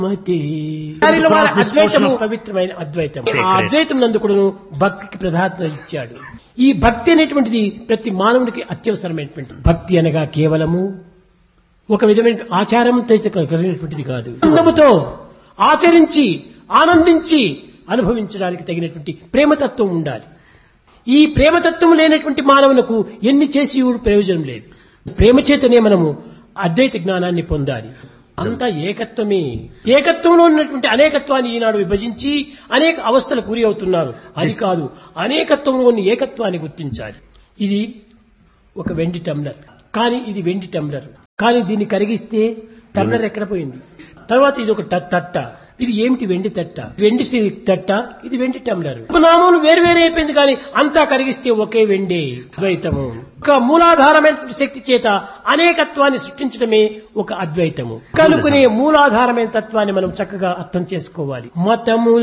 దానిలో మన అద్వైతము పవిత్రమైన అద్వైతం. ఆ అద్వైతం నందుకుడును భక్తికి ప్రాధాన్యత ఇచ్చాడు. ఈ భక్తి అనేటువంటిది ప్రతి మానవునికి అత్యవసరమైనటువంటి భక్తి అనగా కేవలము ఒక విధమైన ఆచారంతో కలిగినటువంటిది కాదు. ఆనందముతో ఆచరించి ఆనందించి అనుభవించడానికి తగినటువంటి ప్రేమతత్వం ఉండాలి. ఈ ప్రేమతత్వం లేనటువంటి మానవులకు ఎన్ని చేసి ప్రయోజనం లేదు. ప్రేమ చేతనే మనము అద్వైత జ్ఞానాన్ని పొందాలి. అంతా ఏకత్వమే. ఏకత్వంలో ఉన్నటువంటి అనేకత్వాన్ని ఈనాడు విభజించి అనేక అవస్థలకు గురి అవుతున్నారు. అది కాదు, అనేకత్వంలోని ఏకత్వాన్ని గుర్తించాలి. ఇది ఒక వెండి టమ్లర్, కానీ ఇది వెండి టమ్లర్, కానీ దీన్ని కరిగిస్తే టమ్లర్ ఎక్కడ పోయింది? తర్వాత ఇది ఒక తట్ట, ఇది ఏమిటి? వెండి తట్ట. వెండి తట్ట, ఇది వెండి టమ్లర్. ఉపనామములు వేరు వేరే అయిపోయింది, కానీ అంతా కరిగిస్తే ఒకే వెండి ద్వైతము. ఒక మూలాధారమైన శక్తి చేత అనేకత్వాన్ని సృష్టించడమే ఒక అద్వైతము. కనుకునే మూలాధారమైన తత్వాన్ని మనం చక్కగా అర్థం చేసుకోవాలి. మతము